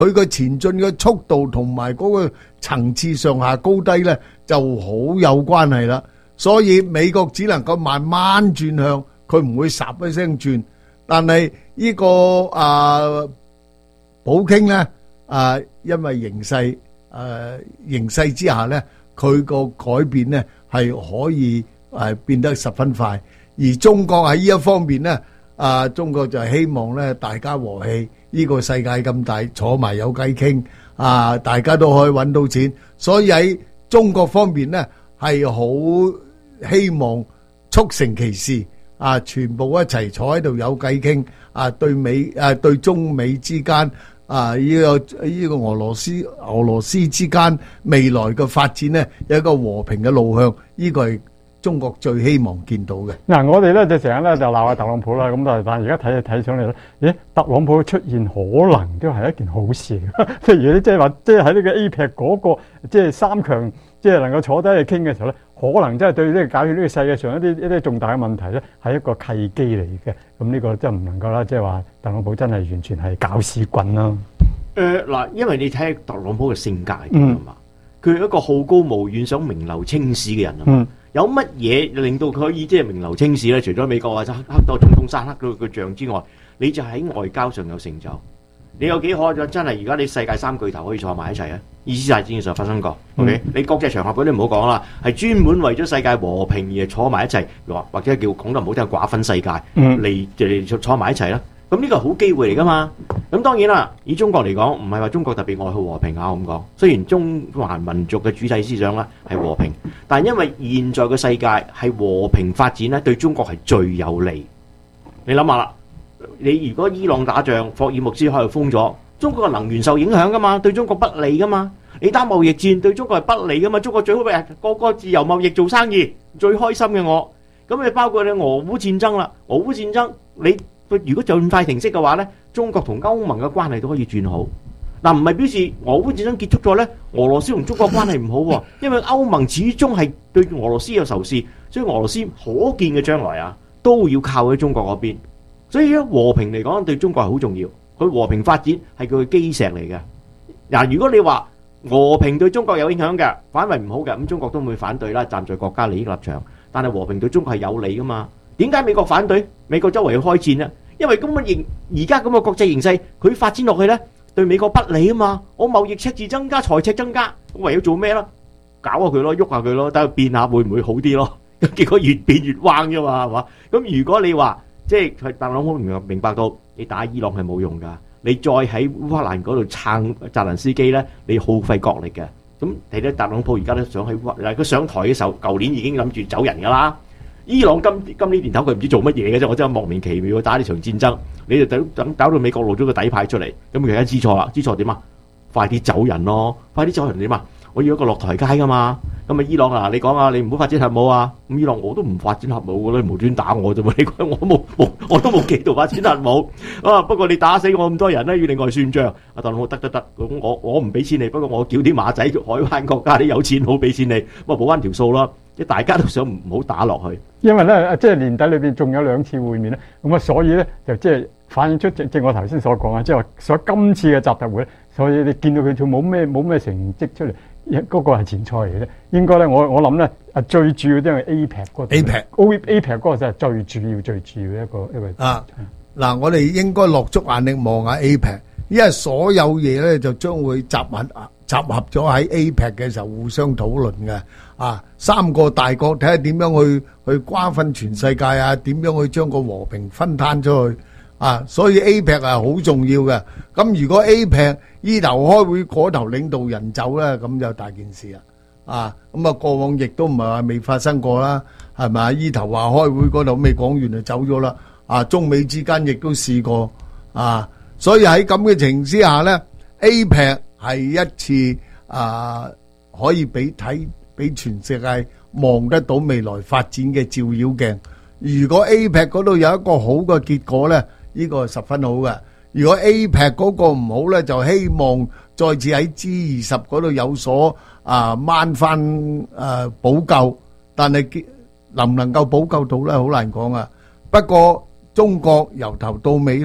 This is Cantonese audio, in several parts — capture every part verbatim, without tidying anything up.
佢個前進嘅速度同埋嗰個層次上下高低咧就好有關係啦。所以美國只能夠慢慢轉向，佢唔會霎一聲轉。但係呢個啊普京咧啊，因為形勢誒形勢之下咧，佢個改變咧係可以誒變得十分快。而中國喺呢一方面咧，啊中國就希望咧大家和氣。呢個世界咁大，坐埋有偈傾啊！大家都可以揾到錢，所以喺中國方面咧係好希望促成其事啊！全部一齊坐喺度有偈傾啊！對美啊對中美之間啊呢個呢個俄羅斯俄羅斯之間未來嘅發展咧有一個和平嘅路向，呢個係中國最希望見到嘅。 嗱，我哋咧就成日咧就鬧下特朗普啦，咁但係但係而家睇睇上嚟咧，咦，特朗普嘅出現可能都係一件好事。譬如你即係話，即係喺呢個 A P E C 嗰個即係三強，即係能夠坐低去傾嘅時候咧，可能真係對呢個解決呢個世界上一啲一啲重大嘅問題咧，係一個契機嚟嘅。咁呢個真係唔能夠啦，即係話特朗普真係完全係搞屎棍啦。 誒嗱，因為你睇特朗普嘅性格係點啊嘛，佢係一個好高騖遠、想名留青史嘅人啊嘛。有乜嘢令到佢可以即係名留青史咧？除咗美國或者黑克多總統山克佢嘅像之外，你就喺外交上有成就。你有幾可咗真係而家你世界三巨頭可以坐埋一齊啊？伊斯蘭戰爭上發生過、嗯、，OK？ 你國際場合嗰啲唔好講啦，係專門為咗世界和平而坐埋一齊，或或者叫講得唔好聽，寡分世界嚟嚟坐埋一齊啦。咁呢個係好機會嚟噶嘛？咁當然啦，以中國嚟講，唔係話中國特別愛好和平啊咁講。雖然中華民族嘅主體思想咧係和平，但係因為現在嘅世界係和平發展咧，對中國係最有利。你諗下啦，你如果伊朗打仗，霍爾木茲海峽封咗，中國嘅能源受影響噶嘛，對中國不利噶嘛。你打貿易戰對中國係不利噶嘛，中國最好嘅個個自由貿易做生意，最開心嘅我。咁你包括你俄烏戰爭啦，俄烏戰爭你。如果盡快停息嘅話咧，中國同歐盟嘅關係都可以轉好。嗱，唔係表示俄烏戰爭結束咗咧，俄羅斯同中國關係唔好喎，因為歐盟始終係對俄羅斯有仇視，所以俄羅斯可見嘅將來啊，都要靠喺中國嗰邊。所以咧，和平嚟講對中國係好重要，佢和平發展係佢嘅基石嚟嘅。嗱，如果你話和平對中國有影響嘅，反為唔好嘅，咁中國都唔會反對啦，站在國家利益立場。但係和平對中國係有利噶嘛？點解美國反對？美國周圍要開戰咧？因為咁嘅形而家咁嘅國際形勢，佢發展落去咧，對美國不利啊嘛。我貿易赤字增加，財赤增加，我唯有做咩咯？搞下佢咯，喐下佢咯，等佢變下會唔會好啲咯？結果越變越彎啫嘛，係嘛？咁如果你話即係特朗普明明白到你打伊朗係冇用噶，你再喺烏克蘭嗰度撐澤連斯基咧，你耗費國力嘅。咁睇咧，特朗普而家都想喺烏克蘭，佢上台嘅時候，舊年已經諗住走人噶啦。伊朗今今年年頭佢唔知做乜嘢嘅啫，我真係莫名其妙打呢場戰爭，你就等等搞到美國露咗個底牌出嚟，咁佢而家知錯啦，知錯點啊？快啲走人咯，快啲走人點啊？我要一個落台階噶嘛，咁啊伊朗啊，你講啊，你唔好發展核武啊，咁伊朗我都唔發展核武噶啦，無端打我啫嘛，你講我冇冇我都冇企圖發展核武啊，不過你打死我咁多人咧，要另外算賬。阿特朗普得得得，咁我我唔俾錢你，不過我叫啲馬仔海灣國家啲有錢好俾錢你，咁啊補翻條數啦。即係大家都想唔好打落去， 因為咧即係年底裏邊仲有兩次會面咧，咁啊所以咧就即係反映出正正我頭先所講啊，即係話所以今次嘅習特會，所以你見到佢仲冇咩冇咩成績出嚟，嗰、那個係前菜嚟嘅啫。應該咧，我我諗咧啊，最主要都係 A P E C 嗰 A P E C A P E C 嗰個就係最主要最主要一個一個啊嗱，我哋應該落足眼力望下 A P E C， 因為所有嘢咧就將會集合集合咗喺 A P E C 嘅時候互相討論嘅。啊！三個大國睇下點樣去去瓜分全世界啊？點樣去將個和平分攤出去啊？所以 A P E C 係好重要嘅。咁如果 A P E C 依頭開會嗰頭領導人走咧，咁就大件事啦。啊！咁啊過往亦都唔係話未發生過啦，係咪啊？依頭話開會嗰度未講完就走咗啦。啊！中美之間亦都試過啊，所以喺咁嘅情之下咧 ，A P E C 係一次啊可以俾睇。俾全世界望得到未來發展嘅照妖鏡。如果 A P E C 嗰度有一個好嘅結果咧，呢個係十分好嘅。如果 A P E C 嗰個唔好咧，就希望再次喺 G 二十嗰度有所啊掹翻誒補救，但係能唔能夠補救到咧，好難講啊。不過中國由頭到尾咧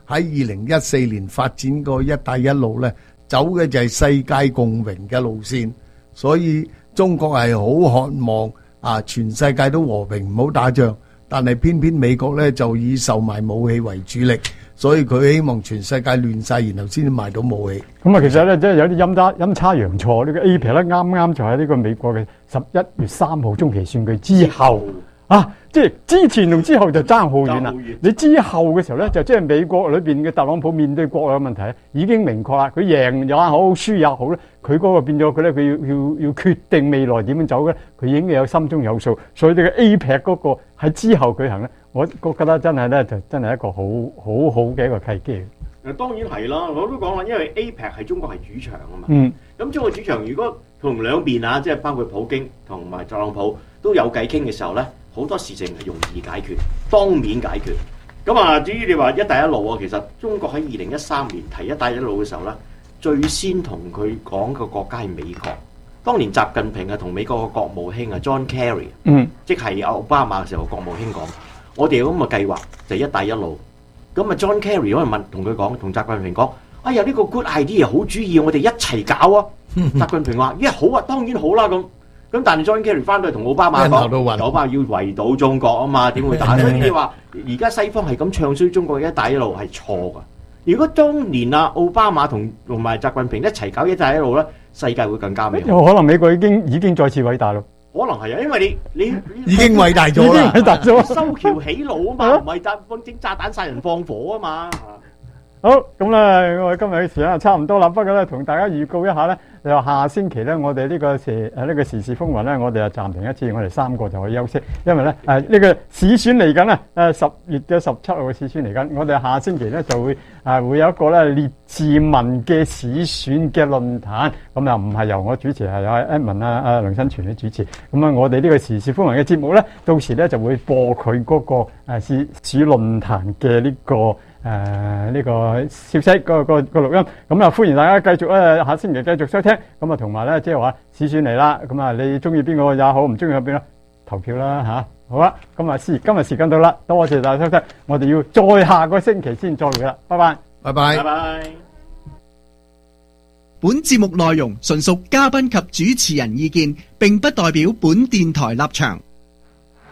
喺二零一四年發展個一帶一路咧，走嘅就係世界共榮嘅路線，所以中國係好渴望啊，全世界都和平，唔好打仗。但係偏偏美國咧就以售賣武器為主力，所以佢希望全世界亂晒，然後先至賣到武器。 咁啊，其實咧即係有啲陰差陰差陽錯，呢個 A P E C 咧啱啱就喺呢個美國嘅十一月三號中期選舉之後啊，即係之前同之後就爭好遠啦。你之後嘅時候咧，就即係美國裏邊嘅特朗普面對國內嘅問題咧，已經明確啦。佢贏也好，輸也好咧，佢嗰個變咗佢咧，佢要要要決定未來點樣走嘅，佢已經有心中有數。所以呢個 A P E C 嗰個喺之後舉行咧，我覺得真係咧就真係一個好好好嘅一個契機。 誒當然係啦，我都講啦，因為 A P E C 係中國係主場啊嘛。 嗯。咁中國主場如果同兩邊啊，即係包括普京同埋特朗普都有偈傾嘅時候咧，好多事情係容易解決，當面解決。咁啊，至於你話一帶一路啊，其實中國喺二零一三年提一帶一路嘅時候咧，最先同佢講嘅國家係美國。當年習近平啊同美國嘅國務卿啊 John Kerry， 嗯，即係奧巴馬嘅時候國務卿講，我哋有咁嘅計劃就係一帶一路。咁啊 John Kerry 可能問同佢講，同習近平講，哎呀呢個 good idea 好主意，我哋一齊搞啊！習近平話：，咦好啊，當然好啦咁。咁但係 John Kerry 翻到去同奧巴馬講，奧巴馬要圍堵中國啊嘛，點會打？所以你話而家西方係咁唱衰中國嘅一帶一路係錯噶。如果當年啊奧巴馬同同埋習近平一齊搞一帶一路咧，世界會更加美好。 可能美國已經已經再次偉大咯。 可能係啊，因為你你已經偉大咗啦， 偉大咗， 修橋起路啊嘛，唔係炸整炸彈殺人放火啊嘛。 好，咁咧，我哋今日嘅時間差唔多啦。不過咧，同大家預告一下咧，就下星期咧，我哋呢個時誒呢個時事風雲咧，我哋就暫停一次，我哋三個就可以休息，因為咧誒呢個市選嚟緊啊，誒十月嘅十七號嘅市選嚟緊，我哋下星期咧就會誒會有一個咧列治文嘅市選嘅論壇，咁又唔係由我主持，係有 Edmond 啊、阿梁新全嘅主持。咁啊，我哋呢個時事風雲嘅節目咧，到時咧就會播佢嗰個誒市市論壇嘅呢個。誒呢、呃這個消息個個個錄音，咁啊歡迎大家繼續咧下星期繼續收聽，咁啊同埋咧即係話市選嚟啦，咁啊你中意邊個也好，唔中意邊個投票啦吓、啊，好啦，咁啊時今日時間到啦，多謝大家收聽，我哋要再下個星期先再會啦，拜拜， 拜拜， 拜拜。 本節目內容純屬嘉賓及主持人意見，並不代表本電台立場。